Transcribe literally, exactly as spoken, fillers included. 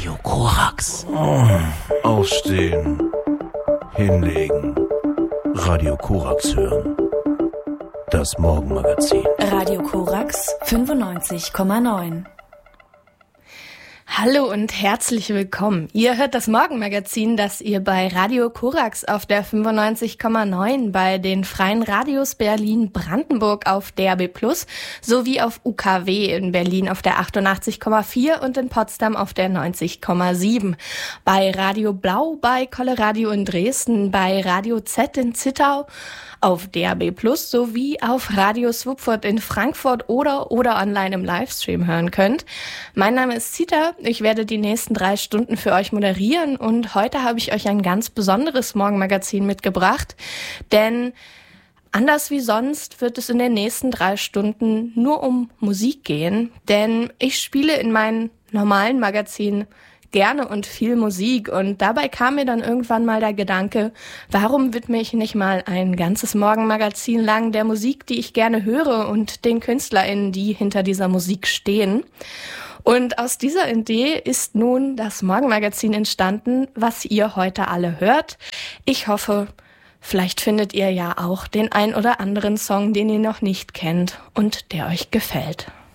Radio Korax. Oh, aufstehen. Hinlegen. Radio Korax hören. Das Morgenmagazin. Radio Korax fünfundneunzig Komma neun. Hallo und herzlich willkommen. Ihr hört das Morgenmagazin, das ihr bei Radio Korax auf der fünfundneunzig Komma neun, bei den Freien Radios Berlin-Brandenburg auf D A B plus, sowie auf U K W in Berlin auf der achtundachtzig Komma vier und in Potsdam auf der neunzig Komma sieben. Bei Radio Blau, bei Coloradio in Dresden, bei Radio Z in Zittau, auf D A B plus, sowie auf Radio Swupfurt in Frankfurt oder oder online im Livestream hören könnt. Mein Name ist Zita, ich werde die nächsten drei Stunden für euch moderieren und heute habe ich euch ein ganz besonderes Morgenmagazin mitgebracht, denn anders wie sonst wird es in den nächsten drei Stunden nur um Musik gehen, denn ich spiele in meinem normalen Magazin gerne und viel Musik und dabei kam mir dann irgendwann mal der Gedanke, warum widme ich nicht mal ein ganzes Morgenmagazin lang der Musik, die ich gerne höre und den KünstlerInnen, die hinter dieser Musik stehen. Und aus dieser Idee ist nun das Morgenmagazin entstanden, was ihr heute alle hört. Ich hoffe, vielleicht findet ihr ja auch den ein oder anderen Song, den ihr noch nicht kennt und der euch gefällt.